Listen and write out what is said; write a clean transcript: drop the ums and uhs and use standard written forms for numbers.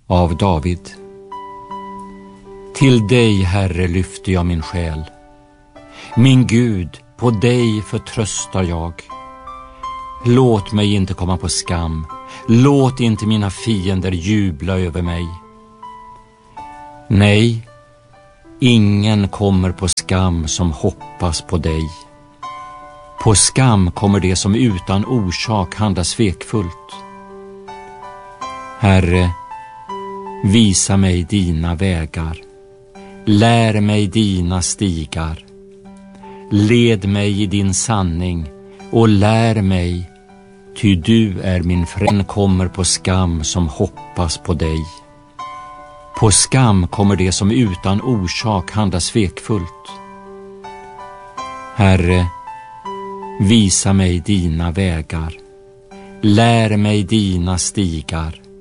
Av David. Till dig, Herre, lyfter jag min själ. Min Gud, på dig förtröstar jag. Låt mig inte komma på skam. Låt inte mina fiender jubla över mig. Nej, ingen kommer på skam som hoppas på dig. På skam kommer det som utan orsak handlar svekfullt. Herre, visa mig dina vägar. Lär mig dina stigar. Led mig i din sanning och lär mig, ty du är min frän. Kommer på skam som hoppas på dig. På skam kommer det som utan orsak handlar svekfullt. Herre, visa mig dina vägar. Lär mig dina stigar.